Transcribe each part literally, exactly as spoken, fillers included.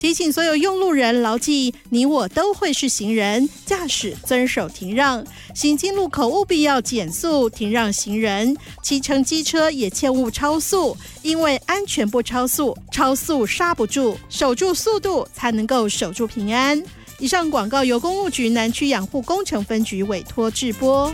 提醒所有用路人牢记，你我都会是行人，驾驶遵守停让，行经路口务必要减速停让行人，骑乘机车也切勿超速，因为安全不超速，超速刹不住，守住速度才能够守住平安。以上广告由公务局南区养护工程分局委托制播。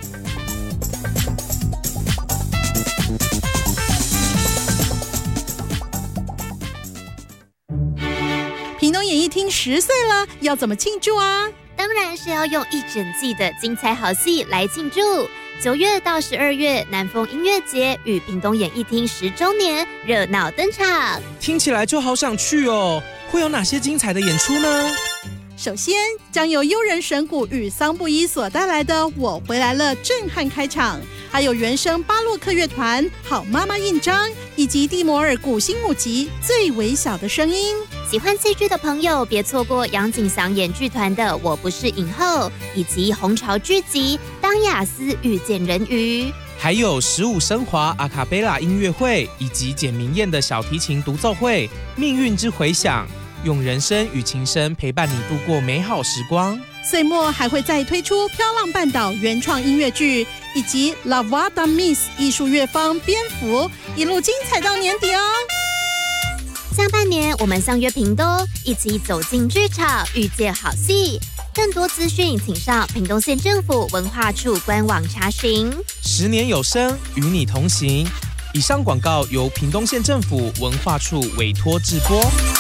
屏东演艺厅十岁了，要怎么庆祝啊？ 当然是要用一整季的精彩好戏来庆祝。九月到十二月，南风音乐节与屏东演艺厅十周年热闹登场。 听起来就好想去哦！会有哪些精彩的演出呢？ 首先，将由悠人神鼓与桑布伊所带来的《我回来了》震撼开场，还有原声巴洛克乐团《好妈妈》印章，以及蒂摩尔古新舞集《最微小的声音》。 喜欢戏剧的朋友，别错过杨景祥演剧团的《我不是影后》，以及红潮剧集《当雅思遇见人鱼》， 还有十五升华阿卡贝拉音乐会，以及简明燕的小提琴独奏会《命运之回响》。用人声与琴声陪伴你度过美好时光。 岁末还会再推出《飘浪半岛》原创音乐剧，以及 La Voix de Miss 艺术乐坊蝙蝠，一路精彩到年底哦。 下半年我们相约屏东，一起走进剧场，遇见好戏。更多资讯请上屏东县政府文化处官网查询。 十年有声，与你同行。以上广告由屏东县政府文化处委托制播。